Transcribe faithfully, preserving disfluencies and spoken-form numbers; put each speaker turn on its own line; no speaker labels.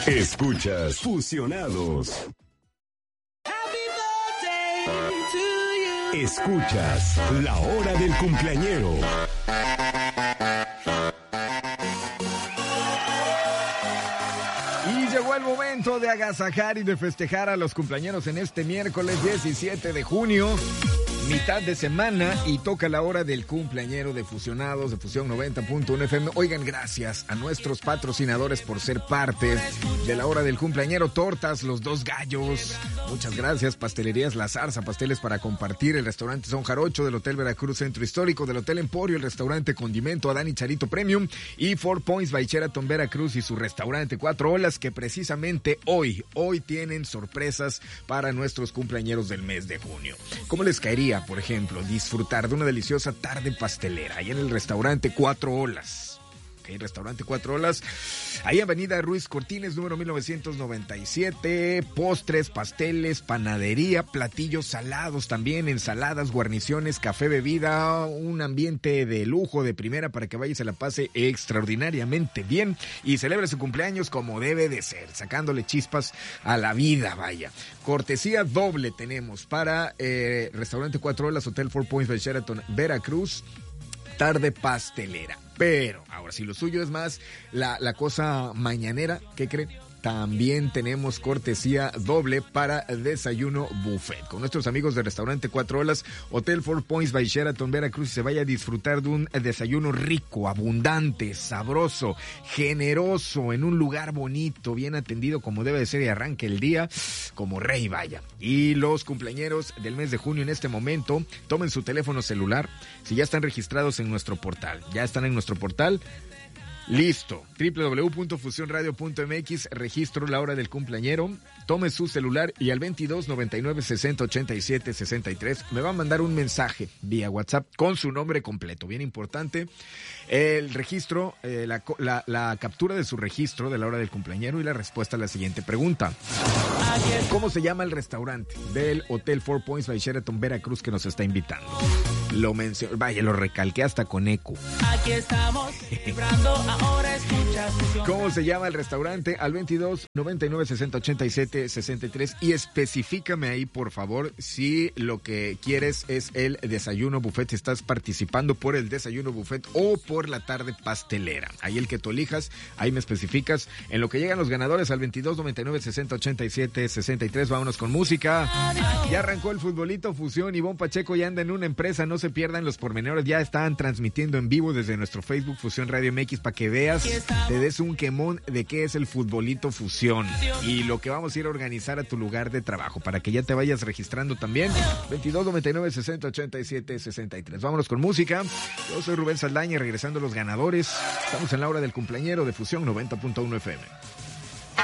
Escuchas Fusionados. Escuchas La Hora del Cumpleañero.
Y llegó el momento de agasajar y de festejar a los cumpleañeros en este miércoles diecisiete de junio. Mitad de semana y toca la hora del cumpleañero de Fusionados de Fusión noventa punto uno F M. Oigan, gracias a nuestros patrocinadores por ser parte de la hora del cumpleañero. Tortas, Los Dos Gallos. Muchas gracias. Pastelerías La Zarza, pasteles para compartir. El restaurante Son Jarocho del Hotel Veracruz Centro Histórico, del Hotel Emporio, el restaurante Condimento Adán y Charito Premium y Four Points by Sheraton Veracruz y su restaurante Cuatro Olas, que precisamente hoy, hoy tienen sorpresas para nuestros cumpleañeros del mes de junio. ¿Cómo les caería, por ejemplo, disfrutar de una deliciosa tarde pastelera ahí en el restaurante Cuatro Olas? Ok, restaurante Cuatro Olas, ahí avenida Ruiz Cortines, número mil novecientos noventa y siete. Postres, pasteles, panadería, platillos salados también, ensaladas, guarniciones, café, bebida, un ambiente de lujo, de primera, para que vaya y se la pase extraordinariamente bien y celebre su cumpleaños como debe de ser, sacándole chispas a la vida, vaya. Cortesía doble tenemos para eh, restaurante Cuatro Olas, Hotel Four Points by Sheraton Veracruz, tarde pastelera. Pero ahora, si lo suyo es más la, la cosa mañanera, ¿qué creen? También tenemos cortesía doble para desayuno buffet. Con nuestros amigos de Restaurante Cuatro Olas, Hotel Four Points by Sheraton Veracruz, se vaya a disfrutar de un desayuno rico, abundante, sabroso, generoso, en un lugar bonito, bien atendido como debe de ser, y arranque el día como rey, vaya. Y los cumpleañeros del mes de junio en este momento, tomen su teléfono celular, si ya están registrados en nuestro portal, ya están en nuestro portal, listo, doble u doble u doble u punto fusión radio punto m x, registro la hora del cumpleañero, tome su celular y al veintidós noventa y nueve sesenta ochenta y siete sesenta y tres me va a mandar un mensaje vía WhatsApp con su nombre completo, bien importante, el registro, eh, la, la, la captura de su registro de la hora del cumpleañero y la respuesta a la siguiente pregunta. ¿Cómo se llama el restaurante del Hotel Four Points by Sheraton Veracruz que nos está invitando? Lo mencioné, vaya, lo recalqué hasta con eco. Aquí estamos vibrando, ahora escuchas. ¿Cómo se llama el restaurante? Al veintidós noventa y nueve sesenta ochenta y siete sesenta y tres y especifícame ahí, por favor, si lo que quieres es el desayuno buffet, si estás participando por el desayuno buffet o por la tarde pastelera. Ahí el que tú elijas, ahí me especificas. En lo que llegan los ganadores al veintidós noventa y nueve sesenta ochenta y siete sesenta y tres, vámonos con música. Ya arrancó el futbolito Fusión, Ivonne Pacheco ya anda en una empresa, no se pierdan los pormenores, ya están transmitiendo en vivo desde nuestro Facebook Fusión Radio M X para que veas, te des un quemón de qué es el futbolito Fusión y lo que vamos a ir a organizar a tu lugar de trabajo para que ya te vayas registrando también. Veintidós noventa y nueve sesenta ochenta y siete sesenta y tres. Vámonos con música. Yo soy Rubén Saldaña, regresando los ganadores. Estamos en la hora del cumpleañero de Fusión noventa punto uno F M.